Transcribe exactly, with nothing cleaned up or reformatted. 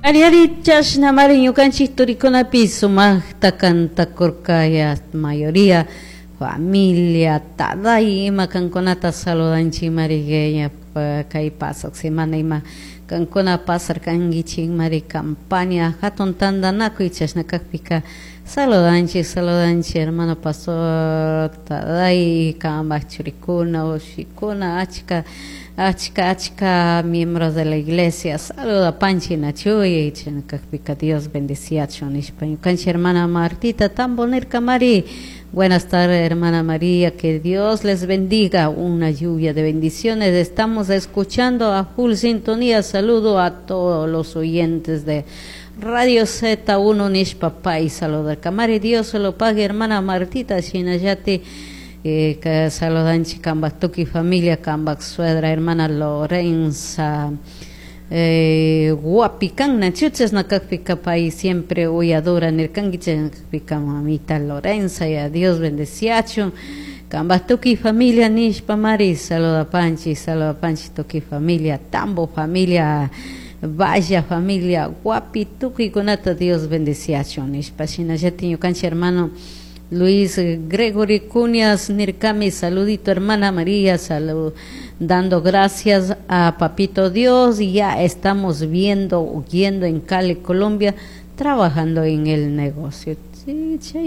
Ariarichas namariño canchitoricona sumaqta cantakurkaya mayoría familia taday ima kankunata saludanchik marigueña kay pasaq semana ima kankuna pasarkankichik mari campaña hatun tandanakuy chashna kakpika saludanchik saludanchik hermano pastor taday kambaq churikuna ushikuna achka achka achka miembros de la iglesia saluda panchi nachuy kakpika Dios bendeciachon ishpaño kanchi hermana Martita tan bonita Mari. Buenas tardes, hermana María, que Dios les bendiga, una lluvia de bendiciones. Estamos escuchando a full sintonía. Saludo a todos los oyentes de Radio Z uno Nishpapa y saludo al Camari. Dios se lo pague, hermana Martita, Shinayati, eh, que saludan Chicambak Tuki familia, Cambak suegra, hermana Lorenza. Eh, guapican nachuches na kakpika país siempre huyadora nirkangiche kakpika mamita Lorenza y a Dios bendeciacho Cambastuki familia Nishpa Mari saluda Panchi saluda Panchi Tuki familia Tambo familia Vaya familia guapituki conata Dios bendeciacho Nishpa Shina Yatiño cancha hermano Luis Gregory Cunias Nirkami, saludito hermana María, salud, dando gracias a Papito Dios y ya estamos viendo, yendo en Cali, Colombia, trabajando en el negocio. Sí,